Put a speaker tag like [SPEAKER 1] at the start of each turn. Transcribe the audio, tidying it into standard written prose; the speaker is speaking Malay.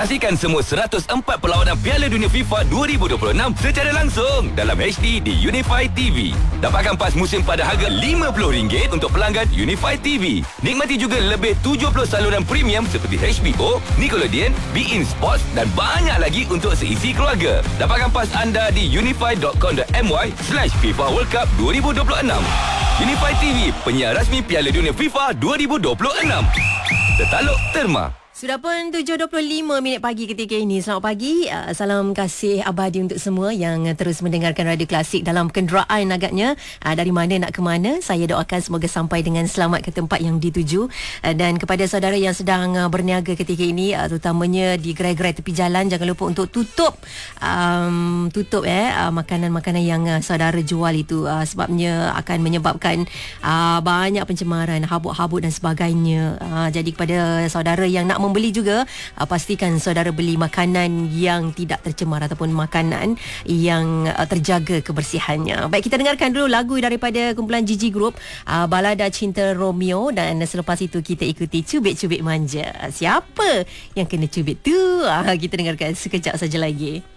[SPEAKER 1] Saksikan semua 104 perlawanan Piala Dunia FIFA 2026 secara langsung dalam HD di Unify TV. Dapatkan pas musim pada harga RM50 untuk pelanggan Unify TV. Nikmati juga lebih 70 saluran premium seperti HBO, Nickelodeon, beIN Sports dan banyak lagi untuk seisi keluarga. Dapatkan pas anda di unify.com.my/FIFA World Cup 2026. Unify TV, penyiar rasmi Piala Dunia FIFA 2026. Tertaluk Terma.
[SPEAKER 2] Sudah pun 7.25 pagi ketika ini. Selamat pagi. Salam kasih abadi untuk semua yang terus mendengarkan Radio Klasik dalam kenderaan agaknya. Dari mana nak ke mana, saya doakan semoga sampai dengan selamat ke tempat yang dituju. Dan kepada saudara yang sedang berniaga ketika ini, terutamanya di gerai-gerai tepi jalan, jangan lupa untuk tutup makanan-makanan yang saudara jual itu, sebabnya akan menyebabkan banyak pencemaran, habuk-habuk dan sebagainya. Jadi kepada saudara yang nak membeli juga, pastikan saudara beli makanan yang tidak tercemar ataupun makanan yang terjaga kebersihannya. Baik, kita dengarkan dulu lagu daripada kumpulan Gigi Group, Balada Cinta Romeo, dan selepas itu kita ikuti Cubit-Cubit Manja. Siapa yang kena cubit tu? Kita dengarkan sekejap saja lagi.